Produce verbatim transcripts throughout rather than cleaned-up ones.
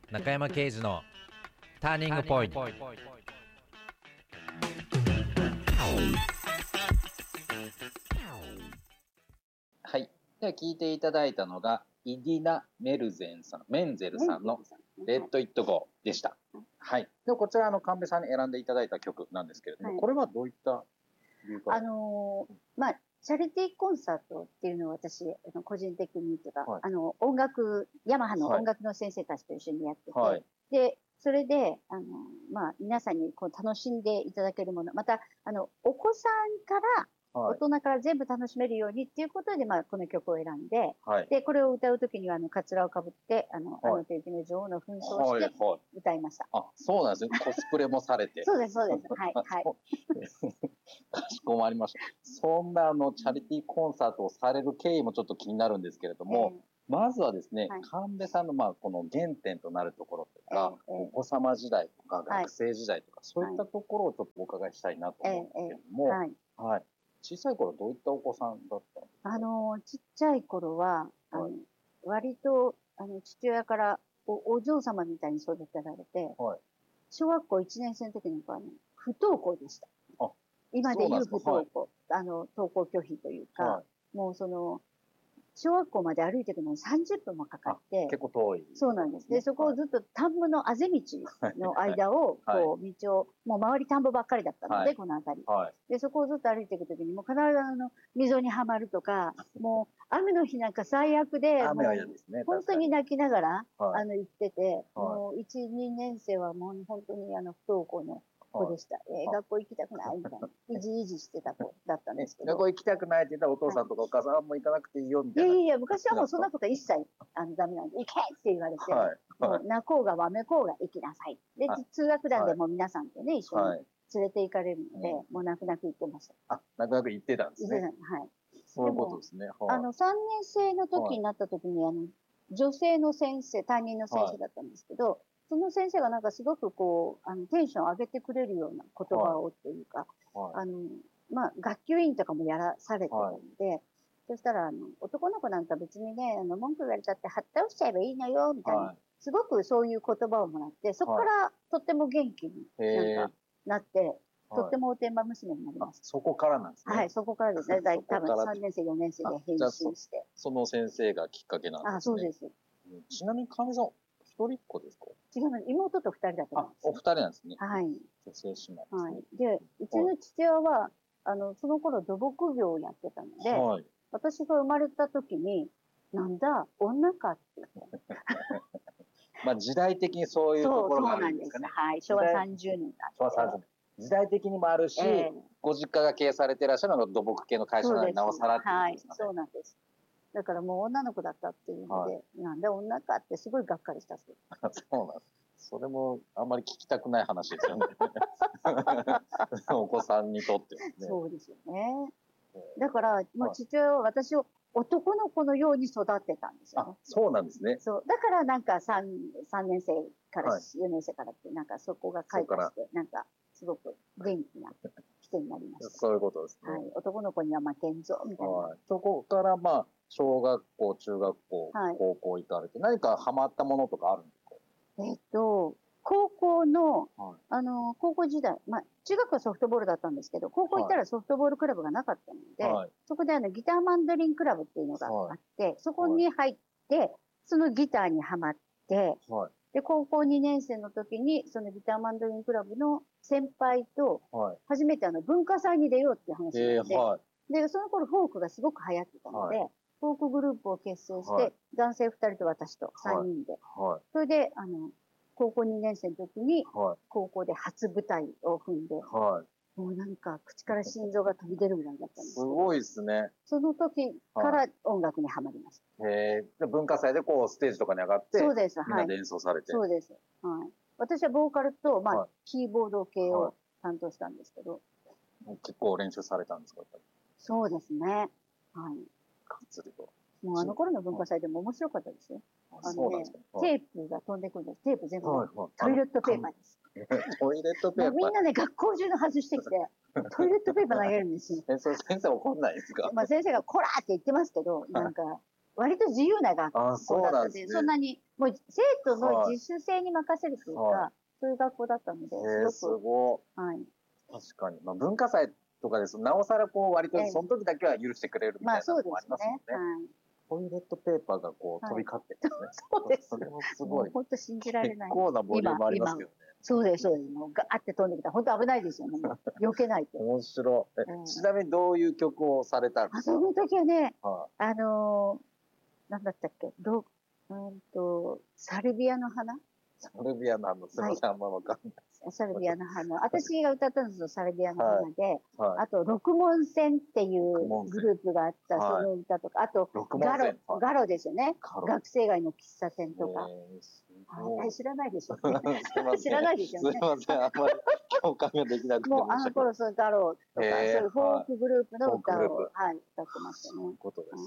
中山圭司のターニングポイント。 はい。では聞いていただいたのがイディナ・メルゼンさん、メンゼルさんのレッド・イット・ゴーでした。はい。ではこちらあの神戸さんに選んでいただいた曲なんですけれども、はい、これはどういった理由から？ あのー、まあチャリティーコンサートっていうのを私個人的にとか、はい、あの音楽ヤマハの音楽の先生たちと一緒にやってて、はい、でそれであの、まあ、皆さんにこう楽しんでいただけるもの、またあのお子さんから大人から全部楽しめるようにっていうことで、まあ、この曲を選んで、はい、でこれを歌うときにはあのカツラをかぶってあの、はい、あの手雪の女王の扮装をして歌いました。 はいはい、あ、そうなんですね。コスプレもされて。 そうですそうです。はいはい。 かしこまりました。そんなあのチャリティーコンサートをされる経緯もちょっと気になるんですけれども、えー、まずはですね、はい、神戸さんのまあこの原点となるところとか、えー、お子様時代とか学生時代とか、はい、そういったところをちょっとお伺いしたいなと思うんですけれども、はい、はい、小さい頃どういったお子さんだったんですか？ あのちっちゃい頃はあの、はい、割とあの父親からお、お嬢様みたいに育てられて、はい、小学校いちねん生の時には、ね、不登校でした。あ、今で言う不登校、はい、あの登校拒否というか、はい、もうその小学校まで歩いていくのにさんじゅっぷんもかかって、 結構遠い。 そうなんです。で、そこをずっと田んぼのあぜ道の間を、こう、道を、もう周り田んぼばっかりだったので、はい、この辺り、はい。で、そこをずっと歩いていくときに、もう必ずあの、溝にはまるとか、もう、雨の日なんか最悪で、 雨は嫌ですね、 本当に泣きながら、はい、あの、行ってて、はい、もう、いち、にねん生はもう本当にあの、不登校の子でした。えー、学校行きたくないみたいな。いじいじしてた子だったんですけど。 学校行きたくないって言ったらお父さんとかお母さんも行かなくていいよみたいな。 いやいや、昔はもうそんなこと一切あのダメなんで、行けって言われて、はいはい、もう泣こうがわめこうが行きなさい。で、通学団でも皆さんとね、一緒に連れて行かれるので、はい、もう泣く泣く行ってました。 あ、泣く泣く行ってたんですね。 はい。 そういうことですね。 はい、あの、さんねん生の時になった時に、あの、女性の先生、担任の先生だったんですけど、はい、その先生がなんかすごくこう、あの、テンションを上げてくれるような言葉をというか、はい、あの、まあ、学級委員とかもやらされてたので、はい、そしたら、あの、男の子なんか別にね、あの、文句言われたって、はったおしちゃえばいいのよ、みたいな、はい、すごくそういう言葉をもらって、そこからとっても元気になんかなって、とってもおてんば娘になりました。 そこからなんですね。 はい、そこからですね。だい多分さんねん生、よねん生で変身して。 その先生がきっかけなんですね。 あ、そうです。 ちなみに神さん、一人っ子ですか？ 違う、妹と二人だと思います。 あ、お二人なんですね。 はい。 女性姉妹ですね。 はい。で、うちの父親は、あの、その頃土木業をやってたので、はい、私が生まれた時に、なんだ、女かって言って。 まあ時代的にそういうところがあるんですかね。 はい。昭和さんじゅうねんだって。 昭和さんじゅうねん。時代的にもあるし、えー、ご実家が経営されていらっしゃるのが土木系の会社なのになおさらってことですかね。 はい、そうなんです。だからもう女の子だったっていうので、はい、なんで女かってすごいがっかりしたそうです。そうなんです。それもあんまり聞きたくない話ですよね。お子さんにとってはね。 そうですよね。だから、もう父親は私を男の子のように育てたんですよね。 あ、そうなんですね。 そう。だからなんかさん、さんねん生からよねん生からって、なんかそこが開花して、なんかすごく元気な人になりました。 そういうことですね。 はい。男の子には負けんぞ、みたいな。はい。 そこからまあ、小学校、中学校、はい、高校行かれて、何かハマったものとかあるんですか？ えっと、高校の、はい、あの、高校時代、まあ、中学はソフトボールだったんですけど、高校行ったらソフトボールクラブがなかったので、はい、そこであの、ギターマンドリンクラブっていうのがあって、はい、そこに入って、そのギターにはまって、はい、で、高校にねん生の時に、そのギターマンドリンクラブの先輩と、初めてあの、文化祭に出ようっていう話になって、はい、で、その頃フォークがすごく流行ってたので、はい、フォークグループを結成して、はい、男性ふたりと私とさんにんで、はいはい、それで、あの、高校にねん生の時に、高校で初舞台を踏んで、はい、もうなんか口から心臓が飛び出るぐらいだったんですけど。 すごいですね。 その時から音楽にはまりました。 はい、へえ。文化祭でこうステージとかに上がって、そうです。みんなで演奏されて。 そうです。はい。私はボーカルと、まあ、はい、キーボード系を担当したんですけど。 はい、結構練習されたんですか？ そうですね。はい。 かつると。 もうあの頃の文化祭でも面白かったですよ。あのね、テープが飛んでくるんです。テープ全部、トイレットペーパーです。 トイレットペーパーみんなね、学校中の外してきて、トイレットペーパー投げるんですよ。 え、それ先生怒んないですか？ まあ先生がコラーって言ってますけど、なんか、 割と自由な学校だったので、そんなに、もう生徒の自主性に任せるというか、そういう学校だったので、 すごく。はい。確かに。まあ、文化祭とかですと、なおさらこう、割とその時だけは許してくれるみたいなのもありますもんね。トイレットペーパーがこう飛び交ってるんですね。 そうです。 それもすごい。 本当信じられない。 結構なボリュームありますけどね。 そうです、そうです。もうガーって飛んできた。本当危ないですよね。避けないと。 面白い。ちなみにどういう曲をされたんですか？ その時はね、あの、なんだったっけ、どうんと、サルビアの花？ サルビアの花、すみません、あんまわかんない。 サルビアの花。私が歌ったのはサルビアの花で、あと、六門線っていうグループがあった、その歌とか、あと、ガロ、ガロですよね。学生街の喫茶店とか。知らないでしょ。知らないですよね。 すみません、あんまり共感ができなくて。 もう、あの頃、そのガロとか、そういうフォークグループの歌を、はい、歌ってましたね。 そういうことです。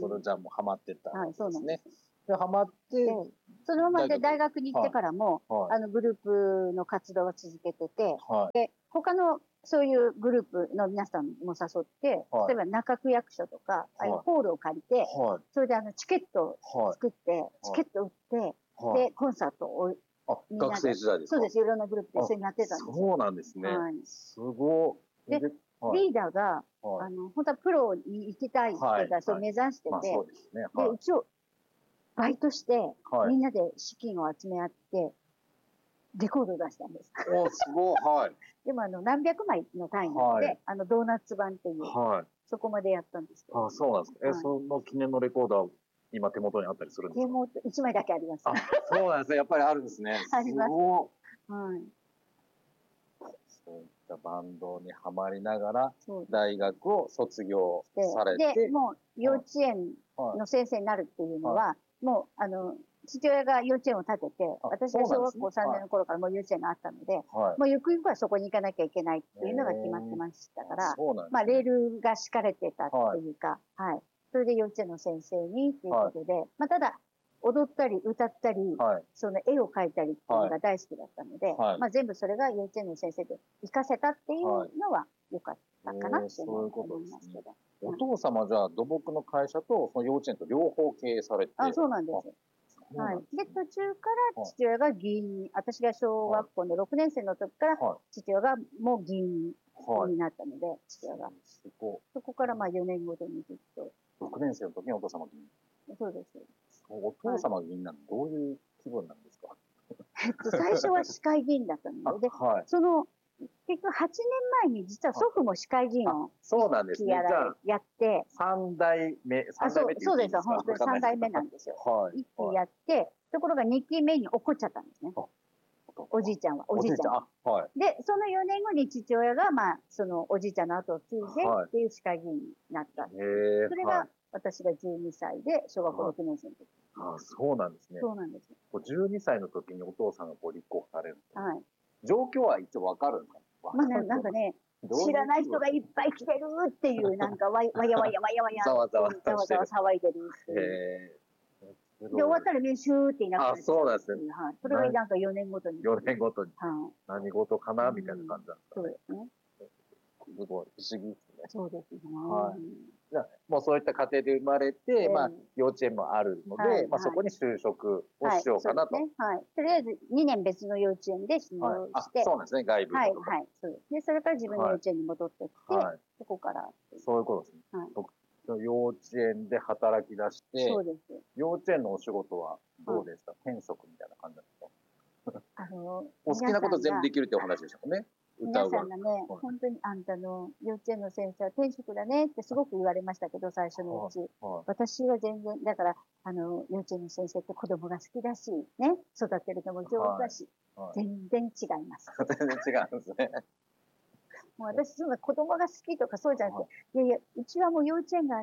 それじゃあもうハマってたんですね。 で、 ハマって、 そのままで大学に行ってからも、あの、グループの活動を続けてて、で、他のそういうグループの皆さんも誘って、例えば中区役所とか、ああいうホールを借りて、それであの、チケットを作って、チケット売って、で、コンサートを、 学生時代ですか？ そうです。いろんなグループで一緒にやってたんです。 そうなんですね。すごい。で、リーダーが、あの、本当はプロに行きたいっていうか、そう目指してて、で、一応、バイトして、みんなで資金を集め合って、レコードを出したんです。 おすごい。はい。 でも、あの、何百枚の単位なので、あの、ドーナツ版っていう、そこまでやったんですけど。 あ、そうなんですか。え、その記念のレコードは、今手元にあったりするんですか？手元、 一枚だけあります。 あ、そうなんですね。やっぱりあるんですね。 あります。はい。 そういったバンドにはまりながら、大学を卒業されて。 で、もう幼稚園の先生になるっていうのは、もう、あの、父親が幼稚園を建てて、私が小学校さんねんの頃からもう幼稚園があったので、もうゆくゆくはそこに行かなきゃいけないっていうのが決まってましたから、まあ、レールが敷かれてたっていうか、はい。それで幼稚園の先生にっていうことで、まあ、ただ、踊ったり歌ったり、その絵を描いたりっていうのが大好きだったので、まあ全部それが幼稚園の先生で活かせたっていうのは良かったかなって思いますけど。 お父様じゃあ土木の会社とその幼稚園と両方経営されて。 あ、そうなんです。はい。で、途中から父親が議員に、私が小学校のろくねん生の時から父親がもう議員になったので、父親が。そこからまあよねんごとにずっと。 ろくねん生の時にお父様議員。 そうです。 お父様議員なんてどういう気分なんですか？ えっと、最初は市会議員だったので、はい、その、結局はちねんまえに実は祖父も市会議員をそうなんですね。 やって、 三代目、三代目ってそうです、本当に三代目なんですよ。はい。一期やって、ところが二期目に起こっちゃったんですね。おじいちゃんは、おじいちゃんは。はい。で、そのよねんごに父親が、まあ、そのおじいちゃんの後を継いでっていう市会議員になった。へえ。それが、私がじゅうにさいで小学校ろくねん生の時。 ああ、そうなんですね。 そうなんです。 じゅうにさいの時にお父さんがこう立候補される。はい。状況は一応わかるんですか？ まあね、なんかね、知らない人がいっぱい来てるっていう、なんかわやわやわやわやわや、ざわざわざわざわ騒いでるっていう。で、終わったらね、シューっていなくなっちゃう。 あ、そうなんですね。 はい。それがなんかよねんごとに。 よねんごとに。はい。何事かなみたいな感じなんですか？ そうですね。 すごい、不思議ですね。 そうですね。 はい。じゃあ、もうそういった家庭で生まれて、まあ、幼稚園もあるので、まあ、そこに就職をしようかなと。はい。 とりあえず、にねん別の幼稚園で修行して。 そうなんですね、外部はい、はい。そうです。で、それから自分の幼稚園に戻ってきて、そこから。 そういうことですね。はい。幼稚園で働き出して、そうです。幼稚園のお仕事はどうですか？転職みたいな感じなんですか？あの、お好きなこと全部できるってお話でしたもんね。 皆さんがね、本当にあんたの幼稚園の先生は転職だねってすごく言われましたけど、最初のうち。私は全然、だから、あの、幼稚園の先生って子供が好きだし、ね、育てるのも上手だし、全然違います。 全然違うんですね。 もう私、そんな子供が好きとかそうじゃなくて、いやいや、うちはもう幼稚園があって、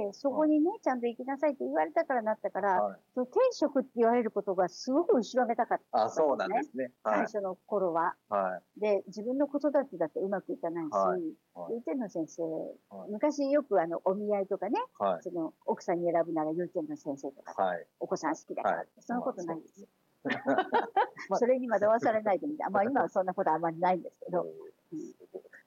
そこにね、ちゃんと行きなさいって言われたからなったから、はい、その転職って言われることがすごく後ろめたかったんですね。 あ、そうなんですね。 はい、最初の頃は。はい、で、自分の子育てだってうまくいかないし、はいはい、幼稚園の先生、はい、昔よくあの、お見合いとかね、はい、その奥さんに選ぶなら幼稚園の先生とか、はい、お子さん好きだから、はい、そんなことないんですよ。それに惑わされないでみたいな。まあ今はそんなことあんまりないんですけど。うん、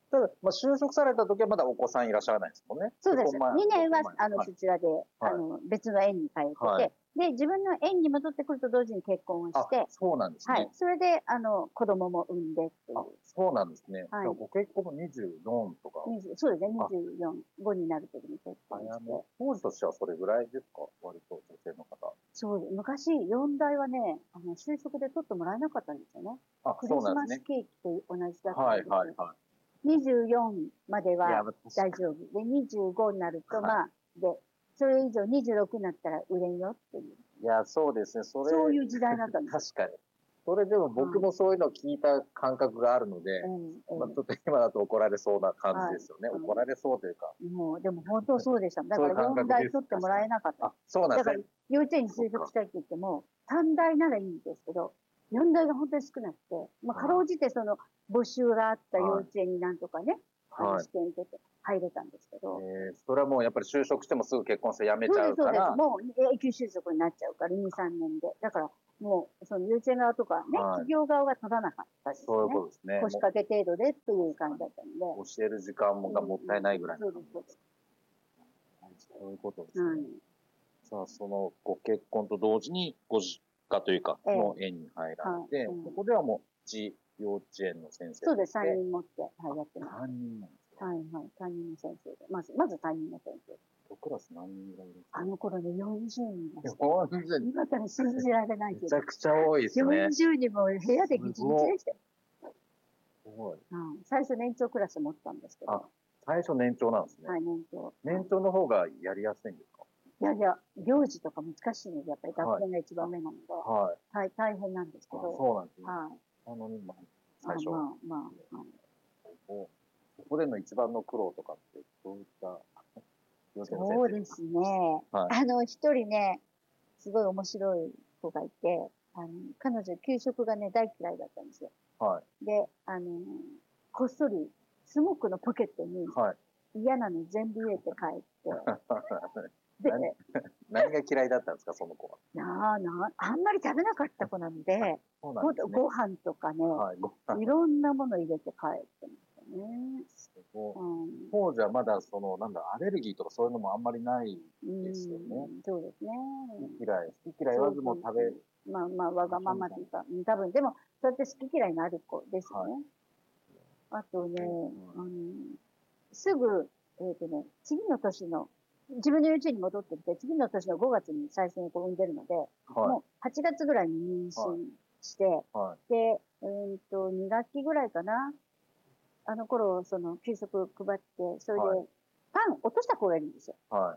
ただ、まあ、就職された時はまだお子さんいらっしゃらないですもんね。 そうです。にねんは、あの、 はい、 そちらで、あの、別の園に通ってて、はい、で、自分の園に戻ってくると同時に結婚をして、 そうなんですね。 はい。それで、あの、子供も産んでっていう。 そうなんですね。はい。ご結婚もにじゅうよんとか。 そうですね、にじゅうよん、ごになる時に結婚して。 当時としてはそれぐらいですか、割と女性の方。 そう、昔、よん代はね、あの、就職で取ってもらえなかったんですよね。あ、クリスマスケーキと同じだったんですよ。はいはいはい。にじゅうよんまでは大丈夫。で、にじゅうごになると、まあ、で、それ以上にじゅうろくになったら売れんよっていう。 いや、そうですね。それ。 そういう時代だったんです。 確かに。それでも僕もそういうのを聞いた感覚があるので、まあちょっと今だと怒られそうな感じですよね。怒られそうというか。 もう、でも本当そうでした。だからよん代取ってもらえなかった。 そうなんですね。 だから幼稚園に就職したいって言っても、さん代ならいいんですけど、よん代が本当に少なくて、まあ、かろうじてその募集があった幼稚園になんとかね、はい、試験受けて入れたんですけど。 えー、それはもうやっぱり就職してもすぐ結婚して辞めちゃうから。そうです、そうです。 もう永久就職になっちゃうから、に、さんねんで。だから、もう、その幼稚園側とかね、はい、企業側が取らなかったですね。 そういうことですね。 腰掛け程度でっていう感じだったんで。 教える時間もがもったいないぐらい、うん。そうです、そうです。そういうことですね。うん、さあ、そのご結婚と同時にご実家というか、の園に入られて、ええ、はい、うん、ここではもう、自幼稚園の先生そうです、さんにん持って、はい、やってます。 さんにんなんですか。 はいはい、担任の先生で。まず、まず担任の先生。 クラス何人ぐらいですか。 あの頃ね、よんじゅうにんいました。 よんじゅうにん。 今から信じられないけど。 めちゃくちゃ多いですね。 よんじゅうにんも部屋でギチギチでしたよ。 すごい。 うん。最初年長クラス持ったんですけど。あ、 最初年長なんですね。 はい、年長。 年長の方がやりやすいんですか。 いやいや、行事とか難しいので、やっぱり学年が一番目なので、はい。はい、大変なんですけど。 そうなんですね。 はい。 あの、まあ、最初。 まあ、まあ、はい。 ここでの一番の苦労とかってどういったそうですね。はい、あの、一人ね、すごい面白い子がいて、あの、彼女、給食がね、大嫌いだったんですよ。はい。で、あの、こっそり、スモークのポケットに、嫌なの全部入れて帰って、 で、何が嫌いだったんですか、その子は。 なあ、なあ、あんまり食べなかった子なので、ご飯とかね、いろんなもの入れて帰ってましたね。 当時はまだ、その、なんだ、アレルギーとかそういうのもあんまりないですよね。 そうですね。 好き嫌い、好き嫌いはずも食べ。 まあまあ、わがままというか、多分、でも、そうやって好き嫌いのある子ですよね。あとね、あの、すぐ、えっとね、次の年の、自分の幼稚園に戻ってきて、次の年のごがつに最初にこう産んでるので、はい、もうはちがつぐらいに妊娠して、はいはい、で、うんと、に学期ぐらいかな。あの頃、その、給食配って、それで、パン落とした子がいるんですよ。はい、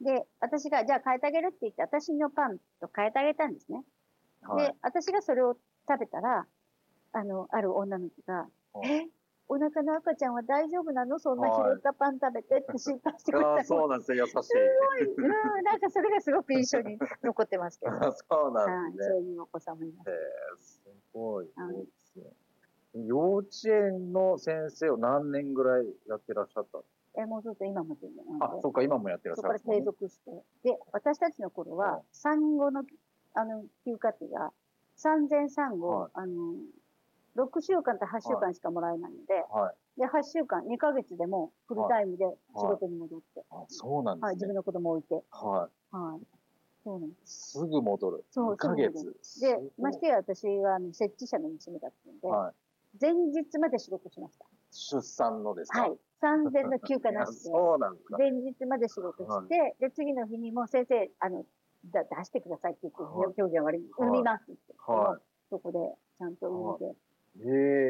で、私が、じゃあ変えてあげるって言って、私のパンと変えてあげたんですね。はい、で、私がそれを食べたら、あの、ある女の子が、はい、えお腹の赤ちゃんは大丈夫なのそんな拾ったパン食べてって心配してくれた。 あそうなんですよ、優しい。すごい、うん、なんかそれがすごく印象に残ってますけど。 そうなんですね。 そういうお子さんもいます。 へえ、すごい。そうですね。幼稚園の先生を何年ぐらいやってらっしゃったんですか。 え、もうちょっと今もってるのあ、そっか、今もやってらっしゃる、 ね。そこから継続して。で、私たちの頃は、産後の、あの、休暇ってが、産前産後、はい、あの、ろくしゅうかんとはっしゅうかんしかもらえないので、はい、で、はっしゅうかん、にかげつでもフルタイムで仕事に戻って。 はいはい、そうなんですね。 はい、自分の子供を置いて。 はい。 はい。そうなんです。 すぐ戻る。 そう、 にかげつ。 で、ましてや私は、あの、設置者の娘だったので、はい、前日まで仕事しました。 出産のですか。 はい。産前の休暇なしで。 そうなんですか。 前日まで仕事して、はい、で、次の日にも先生、あの、だ出してくださいって言って、はい、表現悪い。産みますって言って、はい、そこでちゃんと産んで、はい、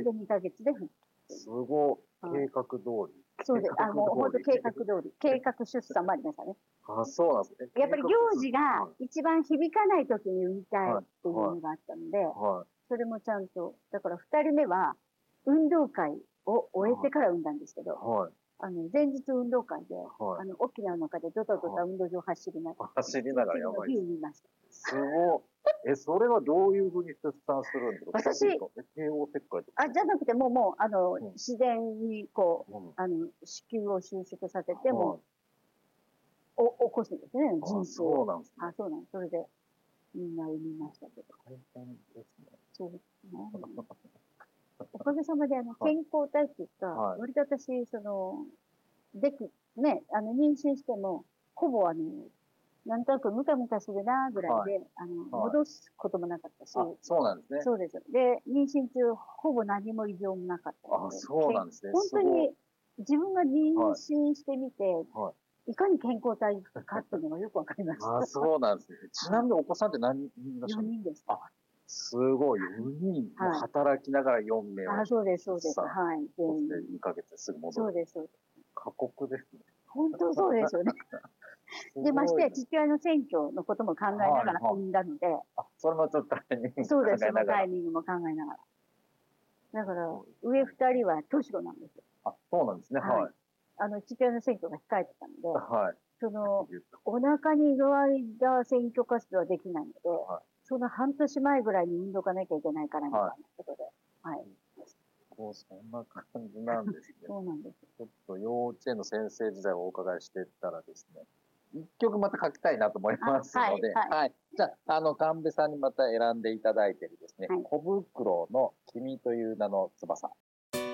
で、にかげつで復帰。 すごい。計画通り。 そうです。あ、もう本当計画通り。計画出産もありましたね。 あ、そうなんですね。 やっぱり行事が一番響かない時に産みたいっていうのがあったので、はい、それもちゃんと、だから二人目は運動会を終えてから産んだんですけど、はい、あの、前日運動会で、はい、あの、沖縄の中でドタドタ運動場走りながら、 走りながらやばい。 次の日産みました。 すごい。え、それはどういうふうに出産するんですか。 私、 帝王切開とか。 あ、じゃなくて、もう、もう、あの、うん、自然に、こう、うん、あの、子宮を収縮させて、もう、お、起こすんですね、人生を。 そうなんですね。 あ、そうなんです。それで、みんな産みましたけど。 大変ですね。 そうですね。 おかげさまで、あの、健康体っていうか、はい、割と私、その、でき、ね、あの、妊娠しても、ほぼあの、なんとなくムカムカするなぐらいで、はい、あの、はい、戻すこともなかったし。 そうなんですね。 そうです。で、妊娠中、ほぼ何も異常もなかったので。 あ、そうなんですね。 本当に、自分が妊娠してみて、はい、いかに健康体かっていうのがよくわかりました。 あ、そうなんですね。ちなみにお子さんって何人いらっしゃる？ よにんです。 あ、すごい。よにん、はい、働きながらよんめいを。 あ、そうです、そうです。はい。 そしてにかげつですぐ戻る。 そうです、そうです。 過酷ですね。 本当そうですよね。で、ましてや父親の選挙のことも考えながら産んだので。はいはい、 あ、それもちょっとタイミングそうです、そのタイミングも考えながら。だから、上二人は年子なんですよ。 あ、そうなんですね。はい。 あの、父親の選挙が控えてたので、 はい。 その、お腹にいる間選挙活動はできないので、はい、その半年前ぐらいに産んどかなきゃいけないからみたいなことで。はい。はい、 こうそんな感じなんですね。 そうなんです。 ちょっと幼稚園の先生時代をお伺いしていったらですね、一曲また書きたいなと思いますので、はい、はいはい、じゃあ、あの、神戸さんにまた選んでいただいてるですね、はい、小袋の君という名の翼、